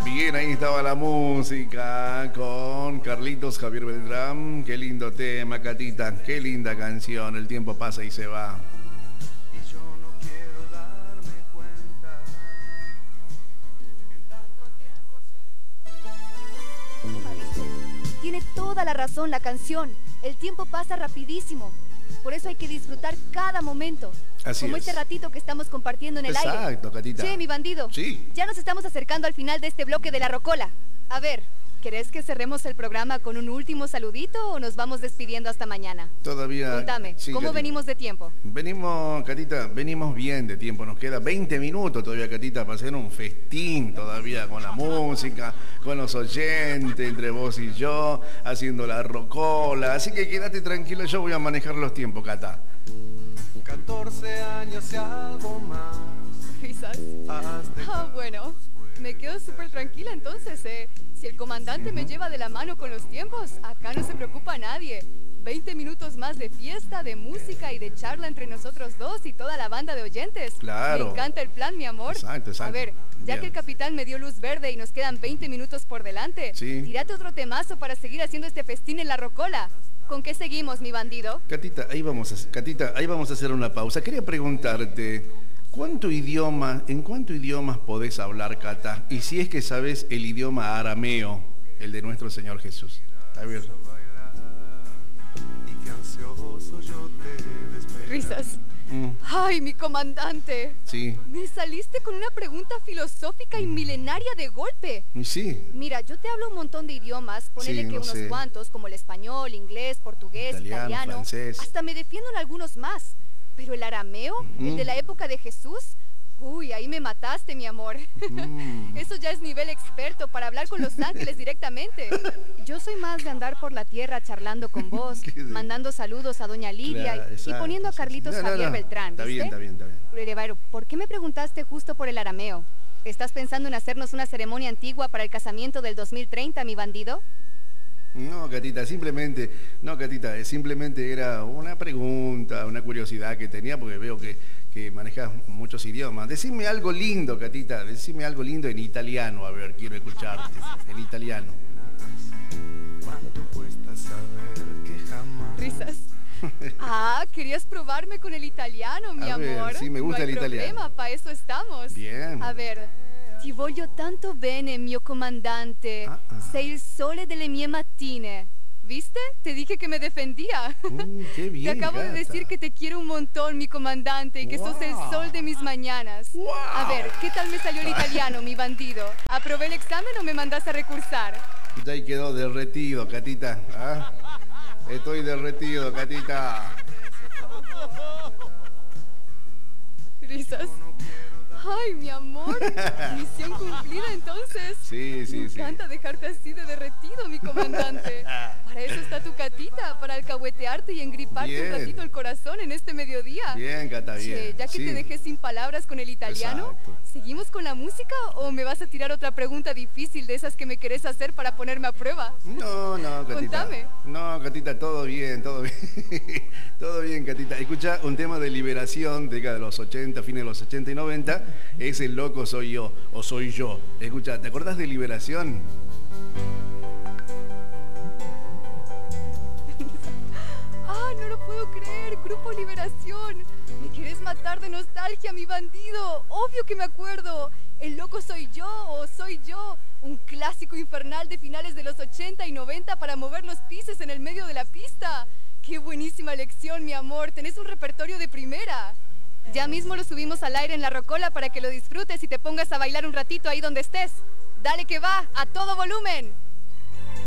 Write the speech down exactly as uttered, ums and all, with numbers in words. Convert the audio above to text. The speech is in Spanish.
Bien, ahí estaba la música con Carlitos Javier Beltrán. Qué lindo tema, Catita. Qué linda canción. El tiempo pasa y se va. Y yo no quiero darme cuenta. En tanto tiempo se... Tiene toda la razón la canción. El tiempo pasa rapidísimo. Por eso hay que disfrutar cada momento. Así Como es. este ratito que estamos compartiendo en el aire. Exacto, Catita. Che, mi bandido. Sí. Ya nos estamos acercando al final de este bloque de La Rocola. A ver, ¿querés que cerremos el programa con un último saludito o nos vamos despidiendo hasta mañana? Todavía. Contame, Sí, ¿cómo Catita. venimos de tiempo? Venimos, Catita, venimos bien de tiempo. Nos queda veinte minutos todavía, Catita, para hacer un festín todavía con la música, con los oyentes, entre vos y yo, haciendo la rocola. Así que quédate tranquilo, yo voy a manejar los tiempos, Cata. catorce años y algo más. Risas. Has Ah, dejado bueno, me quedo súper tranquila entonces, eh. Si el comandante me lleva de la mano con los tiempos, acá no se preocupa nadie. veinte minutos más de fiesta, de música y de charla entre nosotros dos y toda la banda de oyentes. Claro. Me encanta el plan, mi amor. Exacto, exacto. A ver, ya Bien. que el capitán me dio luz verde y nos quedan veinte minutos por delante, Sí. tírate otro temazo para seguir haciendo este festín en La Rocola. ¿Con qué seguimos, mi bandido? Catita, ahí vamos a, Catita, ahí vamos a hacer una pausa. Quería preguntarte, ¿cuánto idioma, en cuánto idiomas podés hablar, Cata? Y si es que sabes el idioma arameo, el de nuestro Señor Jesús. A ver. y que ansioso yo te desperté. Risas. Mm, Ay, mi comandante. sí, Me saliste con una pregunta filosófica y milenaria de golpe. y sí. Mira, yo te hablo un montón de idiomas, ponele Sí, que no unos sé. cuantos, como el español, inglés, portugués, Italiano, italiano, francés. hasta me defiendo en algunos más. Pero el arameo, el Ujú. de la época de Jesús, uy, ahí me mataste, mi amor. Mm. Eso ya es nivel experto para hablar con los ángeles directamente. Yo soy más de andar por la tierra charlando con vos, ¿Qué de- mandando saludos a doña Lidia Claro, y- y exacto, poniendo a sí, sí. Carlitos No, no, Javier no. Beltrán, Está bien, ¿viste? está bien, está bien. Pero, ¿por qué me preguntaste justo por el arameo? ¿Estás pensando en hacernos una ceremonia antigua para el casamiento del dos mil treinta, mi bandido? No, Catita, simplemente, no, Catita, eh, simplemente era una pregunta, una curiosidad que tenía porque veo que, que manejas muchos idiomas. Decime algo lindo, Catita, decime algo lindo en italiano, a ver, quiero escucharte, en italiano. ¿Cuánto cuesta saber que jamás Risas. Ah, querías probarme con el italiano, mi A ver, amor. sí, me gusta no hay el italiano. problema, para eso estamos. Bien. A ver, ti voglio tanto bene, mio comandante. Ah, ah. Sei il sole delle mie mattine. ¿Viste? Te dije que me defendía. Mm, qué bien, Te acabo de gata. decir que te quiero un montón, mi comandante, y que sos el Wow. sol de mis mañanas. Wow. A ver, ¿qué tal me salió el italiano, mi bandido? ¿Aprobé el examen o me mandaste a recursar? Ya ahí quedó derretido, Catita. ¿Ah? Estoy derretido, Catita. Risas. Ay, mi amor. Misión cumplida, entonces. Sí, sí, Me sí. encanta dejarte así de derretido, mi comandante. Para eso está tu catita, para alcahuetearte y engriparte Bien. un ratito el corazón en este mediodía. Bien, Cata, bien. Che, ya que Sí. te dejé sin palabras con el italiano, Exacto. ¿seguimos con la música o me vas a tirar otra pregunta difícil de esas que me querés hacer para ponerme a prueba? No, no, Catita. Contame. No, Catita, todo bien, todo bien. Todo bien, Catita. Escucha un tema de liberación, década de los ochenta, fines de los ochenta y noventa. Es El loco soy yo, o soy yo. Escucha, ¿te acordás de Liberación? ¡Ah, no lo puedo creer! ¡Grupo Liberación! ¿Me querés matar de nostalgia, mi bandido? ¡Obvio que me acuerdo! ¿El loco soy yo o soy yo? Un clásico infernal de finales de los ochenta y noventa para mover los pises en el medio de la pista. ¡Qué buenísima lección, mi amor! Tenés un repertorio de primera. Ya mismo lo subimos al aire en La Rocola para que lo disfrutes y te pongas a bailar un ratito ahí donde estés. ¡Dale que va! ¡A todo volumen!